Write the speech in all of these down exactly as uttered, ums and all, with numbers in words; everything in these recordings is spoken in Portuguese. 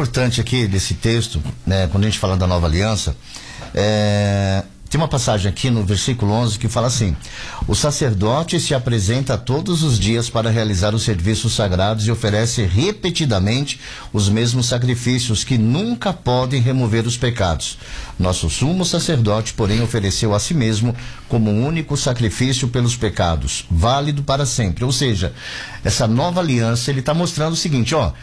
importante aqui desse texto, né, quando a gente fala da nova aliança, é, tem uma passagem aqui no versículo onze que fala assim: o sacerdote se apresenta todos os dias para realizar os serviços sagrados e oferece repetidamente os mesmos sacrifícios que nunca podem remover os pecados. Nosso sumo sacerdote, porém, ofereceu a si mesmo como único sacrifício pelos pecados, válido para sempre. Ou seja, essa nova aliança, ele está mostrando o seguinte, ó: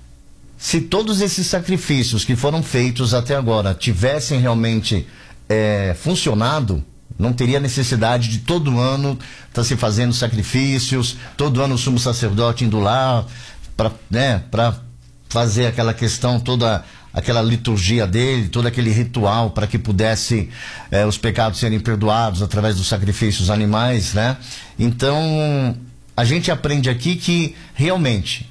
se todos esses sacrifícios que foram feitos até agora tivessem realmente É, funcionado, não teria necessidade de todo ano estar tá se fazendo sacrifícios, todo ano o sumo sacerdote indo lá para, né, para fazer aquela questão, toda aquela liturgia dele, todo aquele ritual para que pudesse é, os pecados serem perdoados através dos sacrifícios animais, né? Então a gente aprende aqui que realmente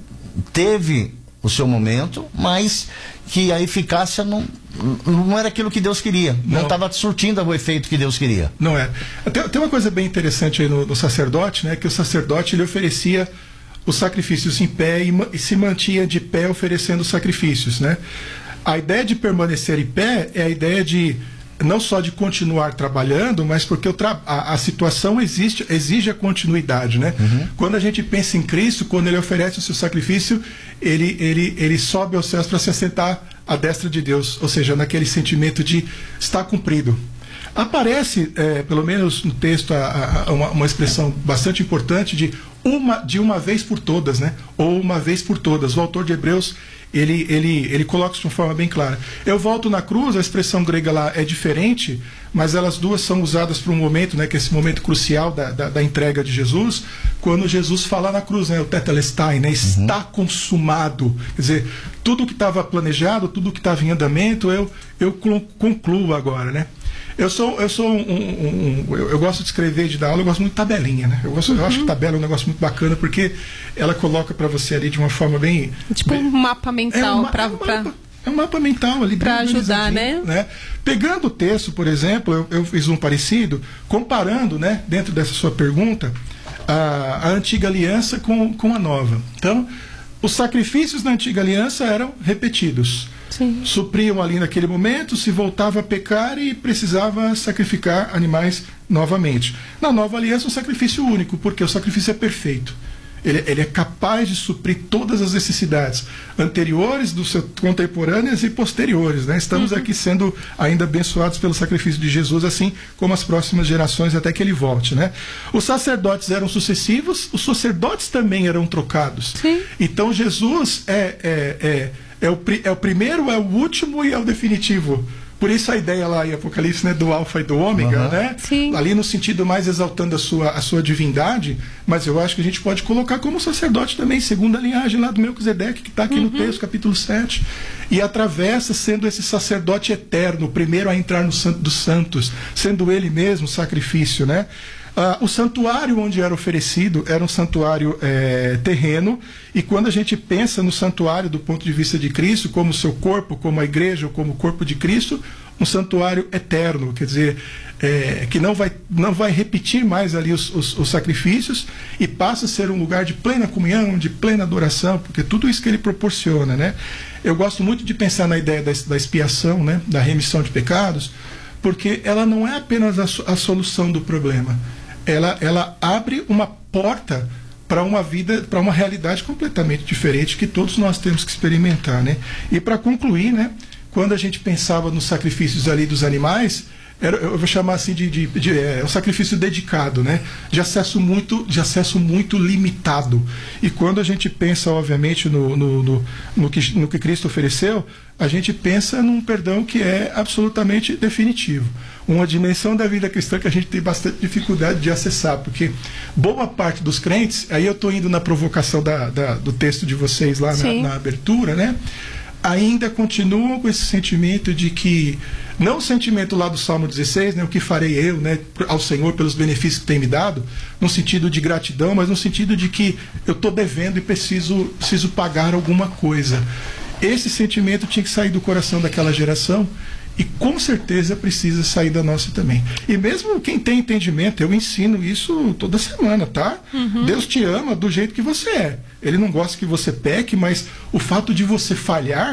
teve o seu momento, mas que a eficácia não, não era aquilo que Deus queria, não estava surtindo o efeito que Deus queria. Não é. Tem, tem uma coisa bem interessante aí no, no sacerdote, né? Que o sacerdote, ele oferecia os sacrifícios em pé e, e se mantinha de pé oferecendo sacrifícios, né? A ideia de permanecer em pé é a ideia de não só de continuar trabalhando, mas porque o tra a, a situação existe, exige a continuidade, né? Uhum. Quando a gente pensa em Cristo, quando ele oferece o seu sacrifício, ele, ele, ele sobe aos céus para se assentar à destra de Deus, ou seja, naquele sentimento de estar cumprido. Aparece, é, pelo menos no texto, a, a, uma, uma expressão bastante importante de uma, de uma vez por todas, né? Ou uma vez por todas. O autor de Hebreus, ele, ele, ele coloca isso de uma forma bem clara. Eu volto na cruz, a expressão grega lá é diferente, mas elas duas são usadas para um momento, né? Que é esse momento crucial da, da, da entrega de Jesus, quando Jesus fala na cruz, né? O tetelestai, né? Está uhum. consumado. Quer dizer, tudo que estava planejado, tudo que estava em andamento, eu, eu concluo agora, né? Eu sou, eu sou um, um, um eu, eu gosto de escrever, de dar aula, eu gosto muito de tabelinha, né? Eu, gosto, uhum. eu acho que tabela é um negócio muito bacana, porque ela coloca para você ali de uma forma bem... Tipo bem, um mapa mental. É um, pra, é um, pra... mapa, é um mapa mental ali. Para ajudar, né? né? Pegando o texto, por exemplo, eu, eu fiz um parecido, comparando, né, dentro dessa sua pergunta, a, a antiga aliança com, com a nova. Então, os sacrifícios na antiga aliança eram repetidos. Sim. Supriam ali naquele momento, se voltava a pecar e precisava sacrificar animais novamente. Na nova aliança, um sacrifício único, porque o sacrifício é perfeito. Ele, ele é capaz de suprir todas as necessidades anteriores, do seu, contemporâneas e posteriores, né? Estamos uhum. aqui sendo ainda abençoados pelo sacrifício de Jesus, assim como as próximas gerações, até que ele volte, né? Os sacerdotes eram sucessivos, os sacerdotes também eram trocados. Sim. Então Jesus é... é, é É o, é o primeiro, é o último e é o definitivo. Por isso a ideia lá em Apocalipse, né, do alfa e do ômega, uhum. né? Sim. Ali no sentido mais exaltando a sua, a sua divindade, mas eu acho que a gente pode colocar como sacerdote também, segundo a linhagem lá do Melquisedeque, que está aqui uhum. no texto, capítulo sete. E atravessa sendo esse sacerdote eterno, o primeiro a entrar no Santo dos Santos, sendo ele mesmo o sacrifício, né? Ah, o santuário onde era oferecido era um santuário é, terreno, e quando a gente pensa no santuário do ponto de vista de Cristo, como seu corpo, como a igreja, ou como o corpo de Cristo, um santuário eterno, quer dizer, é, que não vai, não vai repetir mais ali os, os, os sacrifícios, e passa a ser um lugar de plena comunhão, de plena adoração, porque tudo isso que ele proporciona, né? Eu gosto muito de pensar na ideia da, da expiação, né, da remissão de pecados, porque ela não é apenas a, a solução do problema. Ela, ela abre uma porta para uma vida, para uma realidade completamente diferente que todos nós temos que experimentar, né? E para concluir, né, quando a gente pensava nos sacrifícios ali dos animais, era, eu vou chamar assim de, de, de é, um sacrifício dedicado, né? De acesso muito, de acesso muito limitado. E quando a gente pensa, obviamente, no, no, no, no, que, no que Cristo ofereceu, a gente pensa num perdão que é absolutamente definitivo. Uma dimensão da vida cristã que a gente tem bastante dificuldade de acessar, porque boa parte dos crentes, aí eu estou indo na provocação da, da, do texto de vocês lá na, na abertura, né? Ainda continuam com esse sentimento de que, não o sentimento lá do Salmo dezesseis, né, o que farei eu, né, ao Senhor pelos benefícios que tem me dado, no sentido de gratidão, mas no sentido de que eu estou devendo e preciso, preciso pagar alguma coisa. Esse sentimento tinha que sair do coração daquela geração, e com certeza precisa sair da nossa também. E mesmo quem tem entendimento, eu ensino isso toda semana, tá? Uhum. Deus te ama do jeito que você é. Ele não gosta que você peque, mas o fato de você falhar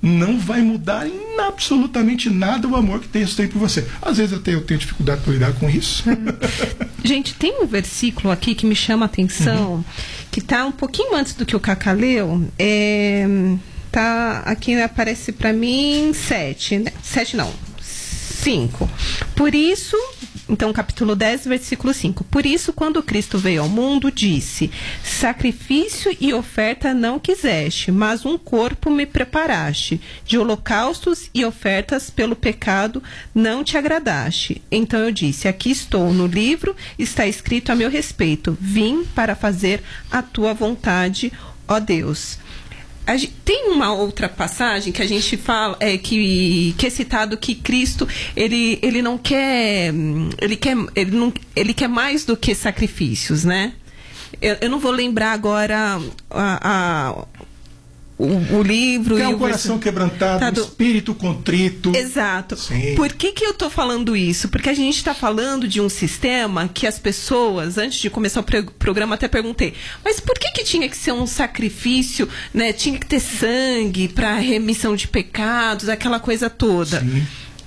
não vai mudar em absolutamente nada o amor que Deus tem por você. Às vezes até eu tenho dificuldade para lidar com isso. Gente, tem um versículo aqui que me chama a atenção, uhum. que está um pouquinho antes do que o Cacá leu. É, tá, aqui aparece para mim sete, né? Sete não, cinco. Por isso... Então, capítulo dez, versículo cinco. Por isso, quando Cristo veio ao mundo, disse: sacrifício e oferta não quiseste, mas um corpo me preparaste. De holocaustos e ofertas pelo pecado não te agradaste. Então eu disse: aqui estou, no livro está escrito a meu respeito. Vim para fazer a tua vontade, ó Deus. A gente, tem uma outra passagem que a gente fala, é, que, que é citado que Cristo, ele, ele não quer, ele quer, ele não, ele quer mais do que sacrifícios, né? Eu, eu não vou lembrar agora a, a, o, o livro... É um o coração verso... quebrantado, tá do... espírito contrito. Exato. Sim. Por que que eu tô falando isso? Porque a gente está falando de um sistema que as pessoas, antes de começar o programa, até perguntei, mas por que que tinha que ser um sacrifício, né? Tinha que ter sangue para remissão de pecados, aquela coisa toda. Sim.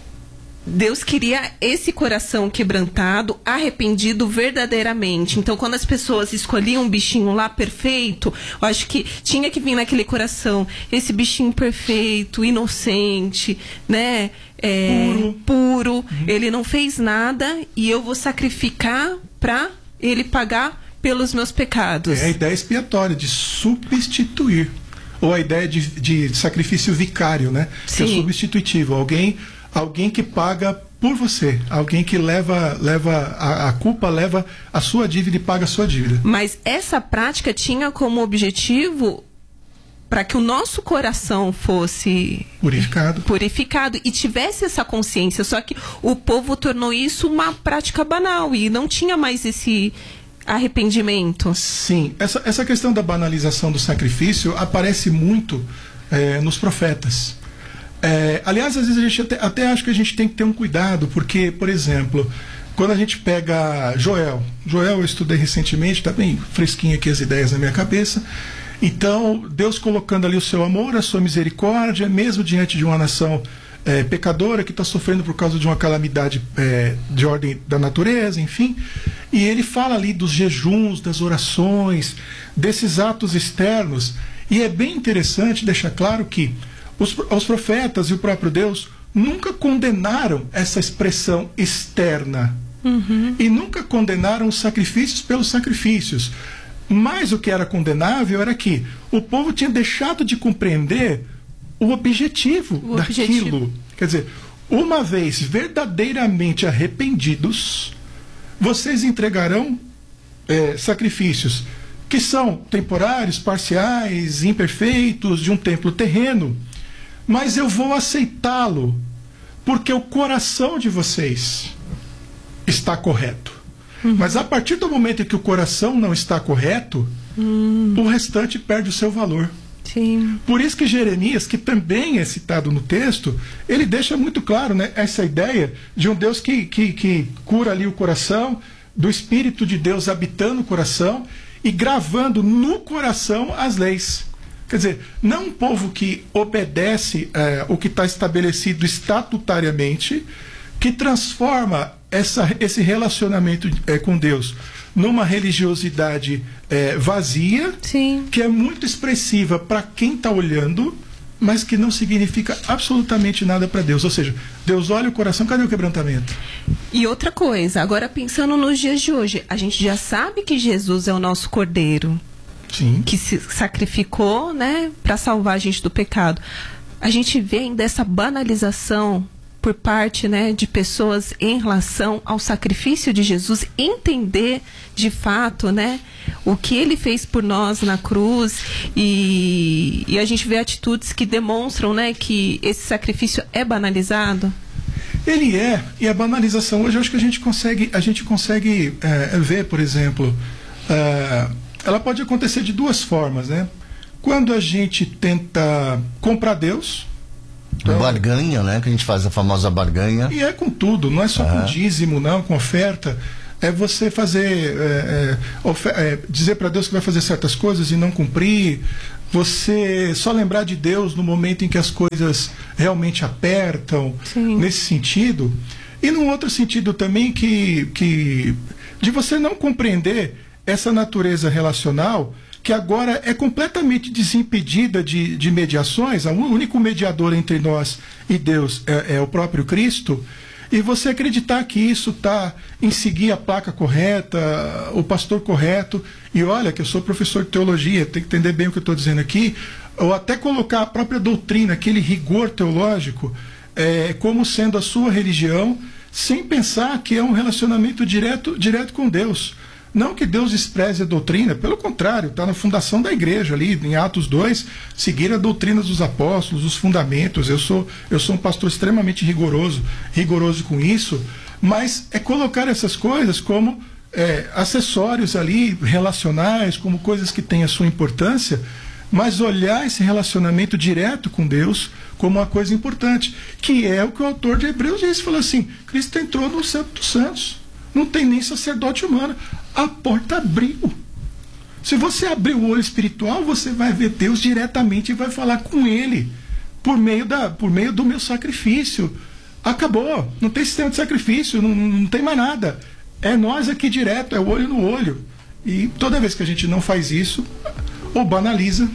Deus queria esse coração quebrantado, arrependido verdadeiramente. Então, quando as pessoas escolhiam um bichinho lá perfeito, eu acho que tinha que vir naquele coração esse bichinho perfeito, inocente, né? É, puro. puro. Uhum. Ele não fez nada e eu vou sacrificar para ele pagar pelos meus pecados. É a ideia expiatória de substituir. Ou a ideia de, de sacrifício vicário, né? Sim. Que é substitutivo. Alguém... Alguém que paga por você, alguém que leva, leva a, a culpa, leva a sua dívida e paga a sua dívida. Mas essa prática tinha como objetivo para que o nosso coração fosse purificado. purificado e tivesse essa consciência, só que o povo tornou isso uma prática banal e não tinha mais esse arrependimento. Sim, essa, essa questão da banalização do sacrifício aparece muito é, nos profetas. É, aliás, às vezes a gente até, até acho que a gente tem que ter um cuidado, porque, por exemplo, quando a gente pega Joel, Joel eu estudei recentemente, está bem fresquinho aqui as ideias na minha cabeça. Então, Deus colocando ali o seu amor, a sua misericórdia, mesmo diante de uma nação é, pecadora que está sofrendo por causa de uma calamidade é, de ordem da natureza, enfim. E ele fala ali dos jejuns, das orações, desses atos externos. E é bem interessante deixar claro que Os, os profetas e o próprio Deus nunca condenaram essa expressão externa. Uhum. E nunca condenaram os sacrifícios pelos sacrifícios. Mas o que era condenável era que o povo tinha deixado de compreender o objetivo o daquilo. Objetivo. Quer dizer, uma vez verdadeiramente arrependidos, vocês entregarão é, sacrifícios que são temporários, parciais, imperfeitos, de um templo terreno. Mas eu vou aceitá-lo, porque o coração de vocês está correto. Uhum. Mas a partir do momento em que o coração não está correto, uhum. o restante perde o seu valor. Sim. Por isso que Jeremias, que também é citado no texto, ele deixa muito claro, né, essa ideia de um Deus que, que, que cura ali o coração, do Espírito de Deus habitando o coração e gravando no coração as leis. Quer dizer, não um povo que obedece é, o que está estabelecido estatutariamente, que transforma essa, esse relacionamento é, com Deus numa religiosidade é, vazia, Sim. que é muito expressiva para quem está olhando, mas que não significa absolutamente nada para Deus. Ou seja, Deus olha o coração, cadê o quebrantamento? E outra coisa, agora pensando nos dias de hoje, a gente já sabe que Jesus é o nosso Cordeiro. Sim. Que se sacrificou, né, para salvar a gente do pecado. A gente vê ainda essa banalização por parte, né, de pessoas em relação ao sacrifício de Jesus, entender de fato, né, o que ele fez por nós na cruz e, e a gente vê atitudes que demonstram, né, que esse sacrifício é banalizado. Ele é, e a banalização hoje eu acho que a gente consegue, a gente consegue é, ver, por exemplo, é, ela pode acontecer de duas formas, né? Quando a gente tenta comprar Deus, então, barganha, né? Que a gente faz a famosa barganha. E é com tudo, não é só uhum. com dízimo, não, com oferta. é você fazer, é, é, é, dizer para Deus que vai fazer certas coisas e não cumprir, você só lembrar de Deus no momento em que as coisas realmente apertam, Sim. nesse sentido. E num outro sentido também que, que de você não compreender essa natureza relacional que agora é completamente desimpedida de, de mediações. O único mediador entre nós e Deus é, é o próprio Cristo. E você acreditar que isso está em seguir a placa correta, o pastor correto, e olha que eu sou professor de teologia, tem que entender bem o que eu estou dizendo aqui, ou até colocar a própria doutrina, aquele rigor teológico, é, como sendo a sua religião, sem pensar que é um relacionamento direto, direto com Deus. Não que Deus despreze a doutrina, pelo contrário, está na fundação da igreja ali, em Atos dois, seguir a doutrina dos apóstolos, os fundamentos. Eu sou, eu sou um pastor extremamente rigoroso, rigoroso com isso, mas é colocar essas coisas como é, acessórios ali, relacionais, como coisas que têm a sua importância, mas olhar esse relacionamento direto com Deus como uma coisa importante, que é o que o autor de Hebreus diz, falou assim, Cristo entrou no Santo dos Santos, não tem nem sacerdote humano, a porta abriu. Se você abrir o olho espiritual, você vai ver Deus diretamente e vai falar com Ele por meio, da, por meio do meu sacrifício. Acabou, não tem sistema de sacrifício, não, não tem mais nada. É nós aqui direto, é o olho no olho. E toda vez que a gente não faz isso, ou banaliza,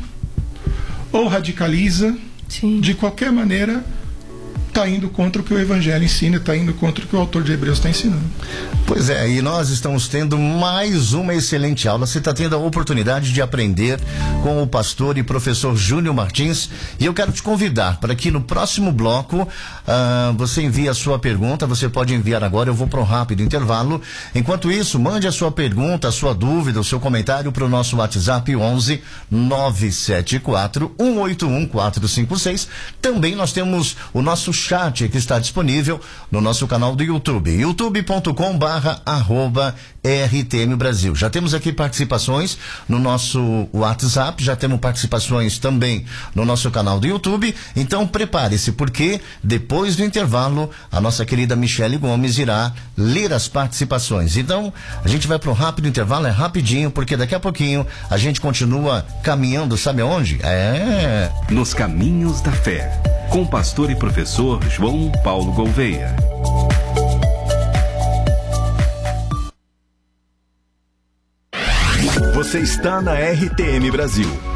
ou radicaliza, Sim. de qualquer maneira, está indo contra o que o Evangelho ensina, está indo contra o que o autor de Hebreus está ensinando. Pois é, e nós estamos tendo mais uma excelente aula. Você está tendo a oportunidade de aprender com o pastor e professor Júnior Martins, e eu quero te convidar para que no próximo bloco uh, você envie a sua pergunta. Você pode enviar agora, eu vou para um rápido intervalo. Enquanto isso, mande a sua pergunta, a sua dúvida, o seu comentário para o nosso WhatsApp onze nove sete quatro um oito um quatro cinco seis. Também nós temos o nosso chat que está disponível no nosso canal do YouTube, youtube ponto com barra arroba R T M Brasil. Já temos aqui participações no nosso WhatsApp, já temos participações também no nosso canal do YouTube, então prepare-se, porque depois do intervalo a nossa querida Michele Gomes irá ler as participações. Então a gente vai para um rápido intervalo, é rapidinho, porque daqui a pouquinho a gente continua caminhando, sabe aonde? É... Nos caminhos da fé, com o pastor e professor João Paulo Gouveia. Você está na R T M Brasil,